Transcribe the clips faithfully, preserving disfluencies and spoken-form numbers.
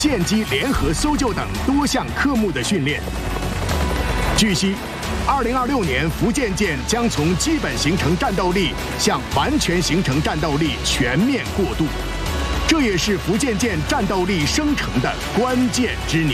舰机联合搜救等多项科目的训练。据悉，二零二六年福建舰将从基本形成战斗力向完全形成战斗力全面过渡，这也是福建舰战斗力生成的关键之年。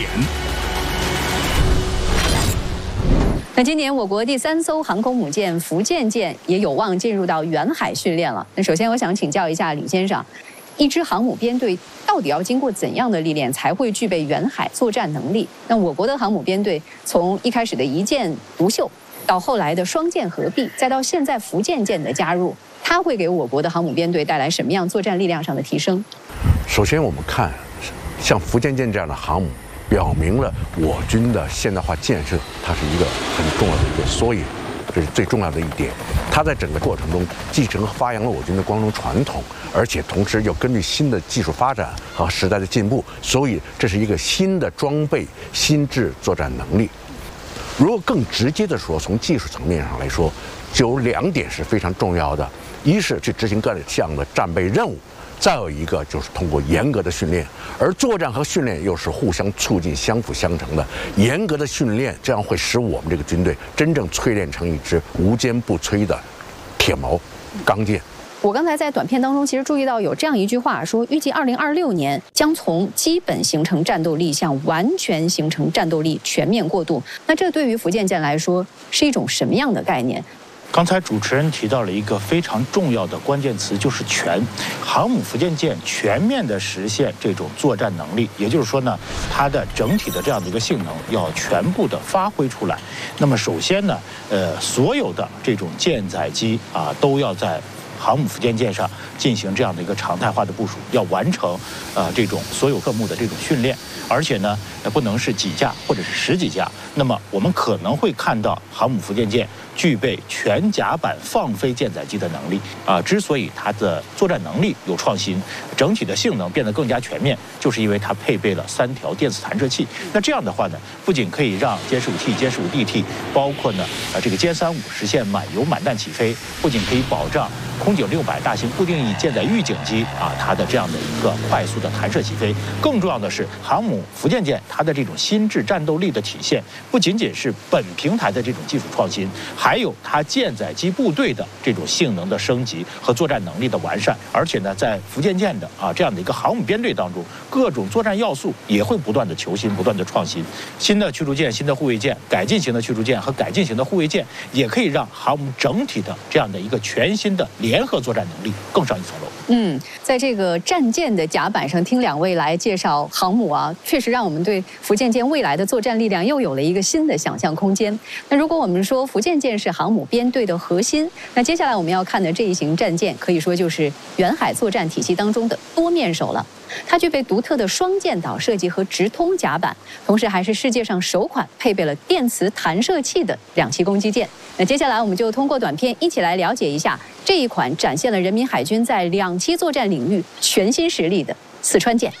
那今年我国第三艘航空母舰福建舰也有望进入到远海训练了。那首先我想请教一下李先生，一支航母编队到底要经过怎样的历练才会具备远海作战能力？那我国的航母编队从一开始的一舰独秀，到后来的双舰合璧，再到现在福建舰的加入，它会给我国的航母编队带来什么样作战力量上的提升？ 首先，我们看像福建舰这样的航母。 表明了我军的现代化建设，它是一个很重要的一个缩影，这是最重要的一点。它在整个过程中继承和发扬了我军的光荣传统，而且同时又根据新的技术发展和时代的进步，所以这是一个新的装备、新质作战能力。如果更直接的说，从技术层面上来说，就有两点是非常重要的：一是去执行各项的战备任务。 再有一个就是通过严格的训练，而作战和训练又是互相促进、相辅相成的。严格的训练，这样会使我们这个军队真正淬炼成一支无坚不摧的铁矛、钢剑。 我刚才在短片当中其实注意到有这样一句话，说预计二零二六年将从基本形成战斗力向完全形成战斗力全面过渡。那这对于福建舰来说是一种什么样的概念？ 刚才主持人提到了一个非常重要的关键词，就是全。航母福建舰全面的实现这种作战能力，也就是说呢，它的整体的这样的一个性能要全部的发挥出来。那么首先呢，呃，所有的这种舰载机啊，都要在 航母福建舰上进行这样的一个常态化的部署，要完成呃这种所有科目的这种训练，而且呢，不能是几架或者是十几架。那么我们可能会看到航母福建舰具备全甲板放飞舰载机的能力啊。之所以它的作战能力有创新，整体的性能变得更加全面，就是因为它配备了三条电磁弹射器。那这样的话呢，不仅可以让歼十五 T、歼十五 D T， 包括呢啊这个歼三五实现满油满弹起飞，不仅可以保障 空警六百大型固定翼舰载预警机啊，它的这样的一个快速的弹射起飞。更重要的是，航母福建舰它的这种新质战斗力的体现，不仅仅是本平台的这种技术创新，还有它舰载机部队的这种性能的升级和作战能力的完善。而且呢，在福建舰的啊这样的一个航母编队当中，各种作战要素也会不断的求新、不断的创新。新的驱逐舰、新的护卫舰、改进型的驱逐舰和改进型的护卫舰，也可以让航母整体的这样的一个全新的 联合作战能力更上一层楼。 嗯，在这个战舰的甲板上听两位来介绍航母啊，确实让我们对福建舰未来的作战力量又有了一个新的想象空间。那如果我们说福建舰是航母编队的核心，那接下来我们要看的这一型战舰，可以说就是远海作战体系当中的多面手了。 它具备独特的双舰岛设计和直通甲板，同时还是世界上首款配备了电磁弹射器的两栖攻击舰。那接下来我们就通过短片一起来了解一下这一款展现了人民海军在两栖作战领域全新实力的四川舰。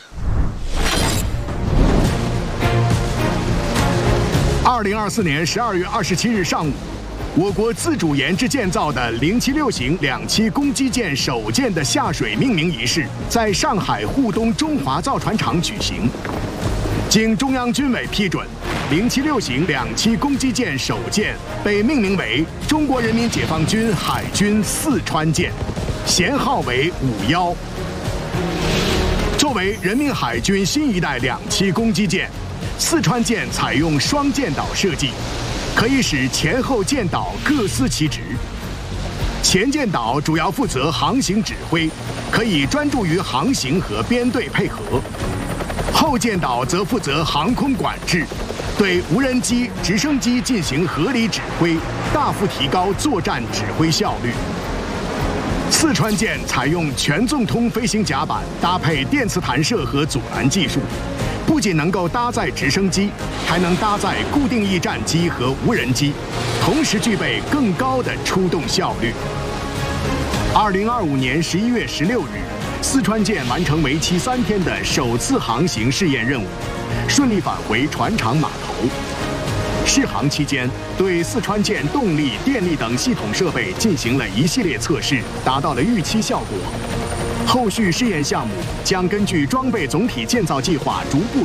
二零二四年十二月二十七日上午， 我国自主研制建造的零七六型两栖攻击舰首舰的下水命名仪式在上海沪东中华造船厂举行。经中央军委批准，零七六型两栖攻击舰首舰被命名为中国人民解放军海军四川舰，舷号为五幺。作为人民海军新一代两栖攻击舰，四川舰采用双舰岛设计， 可以使前后舰岛各司其职。前舰岛主要负责航行指挥，可以专注于航行和编队配合；后舰岛则负责航空管制，对无人机、直升机进行合理指挥，大幅提高作战指挥效率。四川舰采用全纵通飞行甲板，搭配电磁弹射和阻拦技术， 不仅能够搭载直升机，还能搭载固定翼战机和无人机，同时具备更高的出动效率。二零二五年十一月十六日，四川舰完成为期三天的首次航行试验任务，顺利返回船厂码头。试航期间，对四川舰动力、电力等系统设备进行了一系列测试，达到了预期效果。后续试验项目将根据装备总体建造计划逐步